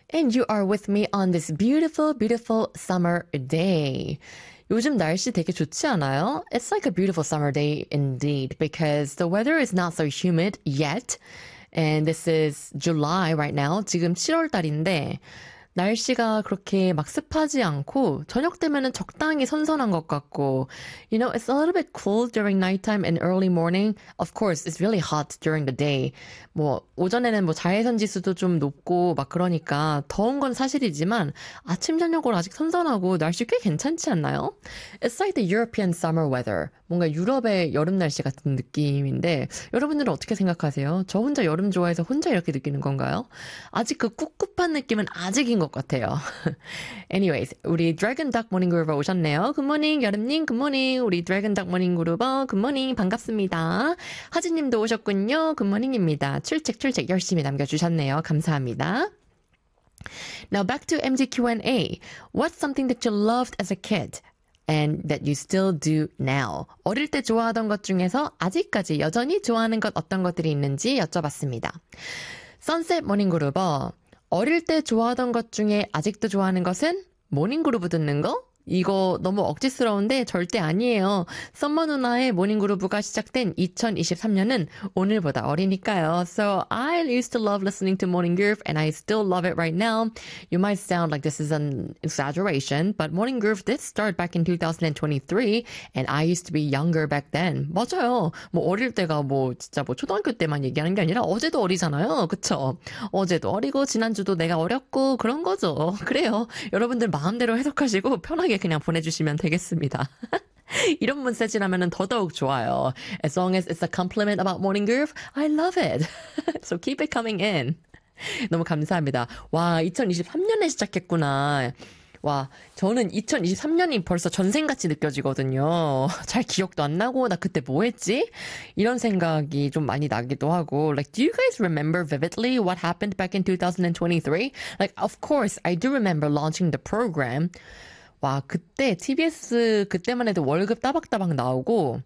And you are with me on this beautiful, beautiful summer day. 요즘 날씨 되게 좋지 않아요? It's like a beautiful summer day indeed because the weather is not so humid yet. And this is July right now. 지금 7월 달인데 날씨가 그렇게 막 습하지 않고 저녁 되면은 적당히 선선한 것 같고 you know, it's a little bit cool during nighttime and early morning. Of course, it's really hot during the day. 뭐 오전에는 뭐 자외선 지수도 좀 높고 막 그러니까 더운 건 사실이지만 아침 저녁으로 아직 선선하고 날씨 꽤 괜찮지 않나요? It's like the European summer weather. 뭔가 유럽의 여름 날씨 같은 느낌인데 여러분들은 어떻게 생각하세요? 저 혼자 여름 좋아해서 혼자 이렇게 느끼는 건가요? 아직 그 꿉꿉한 느낌은 아직인 것 같아요. Anyways, 우리 드래곤 닥 모닝 그루버 오셨네요. 굿모닝 여름님, 굿모닝 우리 드래곤 닥 모닝 그루버 굿모닝 반갑습니다. 하진님도 오셨군요. 굿모닝입니다. 출첵 열심히 남겨주셨네요. 감사합니다. Now back to MG Q&A. What's something that you loved as a kid? And that you still do now. 어릴 때 좋아하던 것 중에서 아직까지 여전히 좋아하는 것 어떤 것들이 있는지 여쭤봤습니다. 선셋 모닝그루버. 어릴 때 좋아하던 것 중에 아직도 좋아하는 것은 모닝그루브 듣는 거? 이거 너무 억지스러운데 절대 아니에요. 썸머 누나의 모닝그루브가 시작된 2023년은 오늘보다 어리니까요. So I used to love listening to Morning Groove and I still love it right now. You might sound like this is an exaggeration, but Morning Groove did start back in 2023 and I used to be younger back then. 맞아요. 뭐 어릴 때가 뭐 진짜 뭐 초등학교 때만 얘기하는 게 아니라 어제도 어리잖아요. 그쵸? 어제도 어리고 지난주도 내가 어렸고 그런 거죠. 그래요. 여러분들 마음대로 해석하시고 편하게 그냥 보내주시면 되겠습니다. 이런 문세지라면 더더욱 좋아요. As long as it's a compliment about Morning Groove, I love it. So keep it coming in. 너무 감사합니다. 와, 2023년에 시작했구나. 와, 저는 2023년이 벌써 전생같이 느껴지거든요. 잘 기억도 안 나고 나 그때 뭐 했지? 이런 생각이 좀 많이 나기도 하고 Like, do you guys remember vividly what happened back in 2023? Like, of course, I do remember launching the program. 와, 그때 TBS 그때만 해도 월급 따박따박 나오고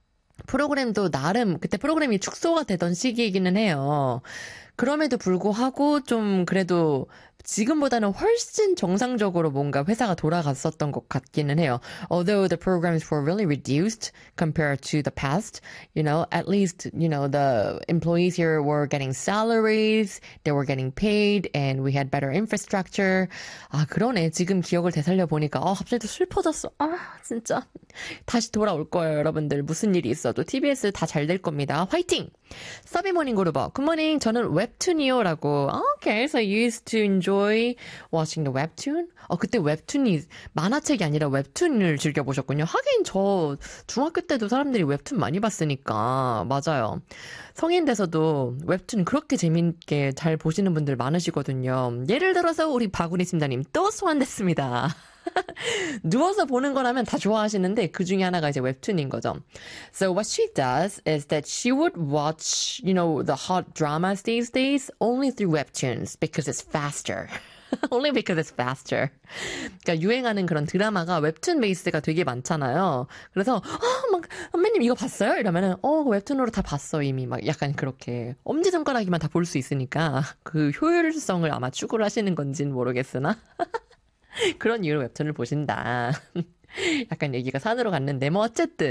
프로그램도 나름 그때 프로그램이 축소가 되던 시기이기는 해요. 그럼에도 불구하고 좀 그래도 지금보다는 훨씬 정상적으로 뭔가 회사가 돌아갔었던 것 같기는 해요. Although the programs were really reduced compared to the past, you know, at least, you know, the employees here were getting salaries, they were getting paid, and we had better infrastructure. 아, 그러네. 지금 기억을 되살려 보니까 갑자기 또 슬퍼졌어. 아, 진짜. 다시 돌아올 거예요, 여러분들. 무슨 일이 있어도 TBS 다 잘 될 겁니다. 화이팅! 서비모닝 그루버. 굿모닝. 저는 웹툰이요라고. Okay, so you used to enjoy watching the webtoon? 그때 웹툰이 만화책이 아니라 웹툰을 즐겨보셨군요. 하긴 저 중학교 때도 사람들이 웹툰 많이 봤으니까. 맞아요. 성인 돼서도 웹툰 그렇게 재밌게 잘 보시는 분들 많으시거든요. 예를 들어서 우리 바구니 팀장님 또 소환됐습니다. 누워서 보는 거라면 다 좋아하시는데 그 중에 하나가 이제 웹툰인 거죠. So what she does is that she would watch, you know, the hot dramas these days only through webtoons because it's faster. Only because it's faster. 그러니까 유행하는 그런 드라마가 웹툰 베이스가 되게 많잖아요. 그래서 막 선배님 이거 봤어요? 이러면은 웹툰으로 다 봤어 이미 막 약간 그렇게 엄지손가락이만 다 볼 수 있으니까 그 효율성을 아마 추구를 하시는 건지는 모르겠으나 그런 이유로 웹툰을 보신다. 약간 얘기가 산으로 갔는데 뭐 어쨌든